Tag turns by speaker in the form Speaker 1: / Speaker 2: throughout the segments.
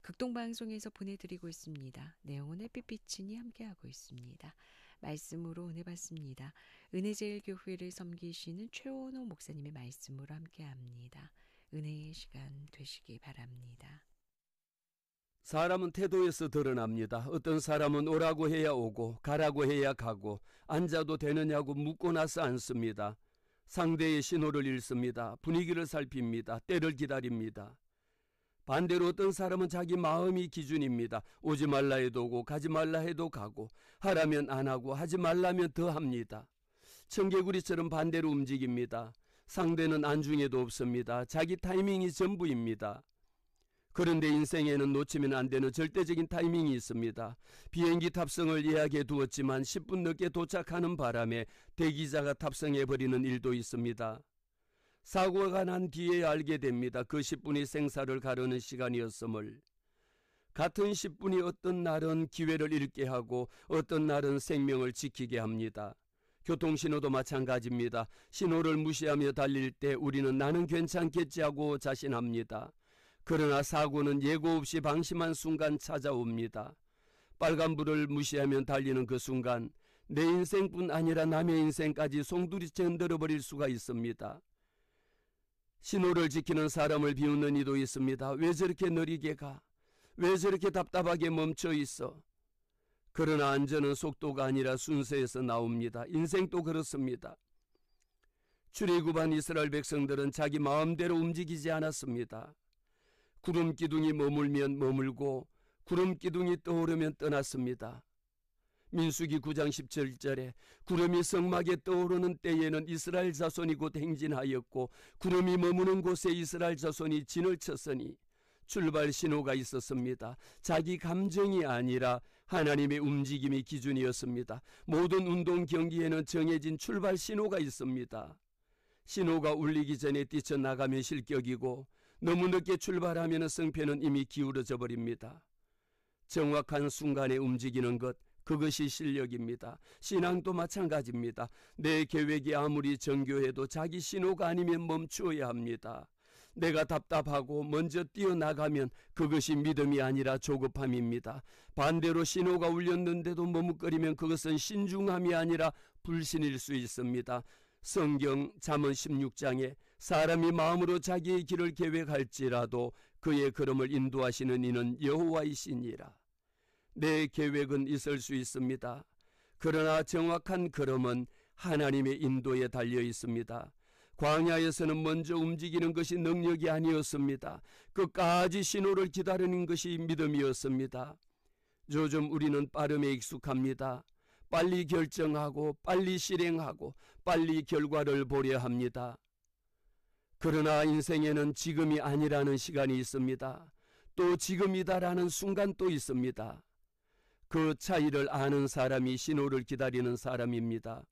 Speaker 1: 극동방송에서 보내드리고 있습니다. 내용은 햇빛비친이 함께하고 있습니다. 말씀으로 은혜 받습니다. 은혜제일교회를 섬기시는 최원호 목사님의 말씀으로 함께합니다. 은혜의 시간 되시기 바랍니다.
Speaker 2: 사람은 태도에서 드러납니다. 어떤 사람은 오라고 해야 오고 가라고 해야 가고 앉아도 되느냐고 묻고 나서 앉습니다. 상대의 신호를 읽습니다. 분위기를 살핍니다. 때를 기다립니다. 반대로 어떤 사람은 자기 마음이 기준입니다. 오지 말라 해도 오고 가지 말라 해도 가고 하라면 안 하고 하지 말라면 더 합니다. 청개구리처럼 반대로 움직입니다. 상대는 안중에도 없습니다. 자기 타이밍이 전부입니다. 그런데 인생에는 놓치면 안 되는 절대적인 타이밍이 있습니다. 비행기 탑승을 예약해 두었지만 10분 늦게 도착하는 바람에 대기자가 탑승해버리는 일도 있습니다. 사고가 난 뒤에 알게 됩니다. 그 10분이 생사를 가르는 시간이었음을. 같은 10분이 어떤 날은 기회를 잃게 하고 어떤 날은 생명을 지키게 합니다. 교통신호도 마찬가지입니다. 신호를 무시하며 달릴 때 우리는 나는 괜찮겠지 하고 자신합니다. 그러나 사고는 예고 없이 방심한 순간 찾아옵니다. 빨간불을 무시하며 달리는 그 순간 내 인생뿐 아니라 남의 인생까지 송두리째 흔들어버릴 수가 있습니다. 신호를 지키는 사람을 비웃는 이도 있습니다. 왜 저렇게 느리게 가? 왜 저렇게 답답하게 멈춰 있어? 그러나 안전은 속도가 아니라 순서에서 나옵니다. 인생도 그렇습니다. 출애굽한 이스라엘 백성들은 자기 마음대로 움직이지 않았습니다. 구름 기둥이 머물면 머물고 구름 기둥이 떠오르면 떠났습니다. 민수기 9장 17절에 구름이 성막에 떠오르는 때에는 이스라엘 자손이 곧 행진하였고 구름이 머무는 곳에 이스라엘 자손이 진을 쳤으니 출발 신호가 있었습니다. 자기 감정이 아니라 하나님의 움직임이 기준이었습니다. 모든 운동 경기에는 정해진 출발 신호가 있습니다. 신호가 울리기 전에 뛰쳐나가면 실격이고 너무 늦게 출발하면 승패는 이미 기울어져 버립니다. 정확한 순간에 움직이는 것, 그것이 실력입니다. 신앙도 마찬가지입니다. 내 계획이 아무리 정교해도 자기 신호가 아니면 멈추어야 합니다. 내가 답답하고 먼저 뛰어나가면 그것이 믿음이 아니라 조급함입니다. 반대로 신호가 울렸는데도 머뭇거리면 그것은 신중함이 아니라 불신일 수 있습니다. 성경 잠언 16장에 사람이 마음으로 자기의 길을 계획할지라도 그의 걸음을 인도하시는 이는 여호와이시니라. 내 계획은 있을 수 있습니다. 그러나 정확한 걸음은 하나님의 인도에 달려 있습니다. 광야에서는 먼저 움직이는 것이 능력이 아니었습니다. 끝까지 신호를 기다리는 것이 믿음이었습니다. 요즘 우리는 빠름에 익숙합니다. 빨리 결정하고 빨리 실행하고 빨리 결과를 보려 합니다. 그러나 인생에는 지금이 아니라는 시간이 있습니다. 또 지금이다라는 순간도 있습니다. 그 차이를 아는 사람이 신호를 기다리는 사람입니다.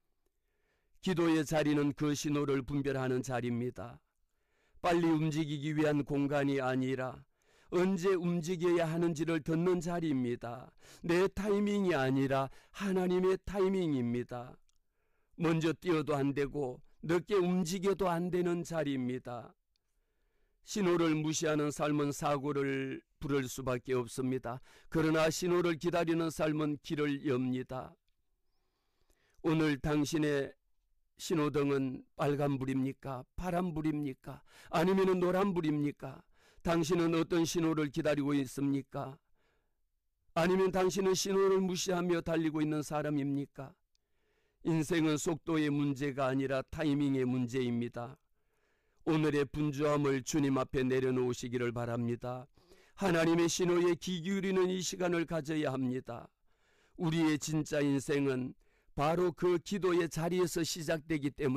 Speaker 2: 기도의 자리는 그 신호를 분별하는 자리입니다. 빨리 움직이기 위한 공간이 아니라 언제 움직여야 하는지를 듣는 자리입니다. 내 타이밍이 아니라 하나님의 타이밍입니다. 먼저 뛰어도 안 되고 늦게 움직여도 안 되는 자리입니다. 신호를 무시하는 삶은 사고를 부를 수밖에 없습니다. 그러나 신호를 기다리는 삶은 길을 엽니다. 오늘 당신의 신호등은 빨간불입니까? 파란불입니까? 아니면 노란불입니까? 당신은 어떤 신호를 기다리고 있습니까? 아니면 당신은 신호를 무시하며 달리고 있는 사람입니까? 인생은 속도의 문제가 아니라 타이밍의 문제입니다. 오늘의 분주함을 주님 앞에 내려놓으시기를 바랍니다. 하나님의 신호에 귀 기울이는 이 시간을 가져야 합니다. 우리의 진짜 인생은 바로 그 기도의 자리에서 시작되기 때문입니다.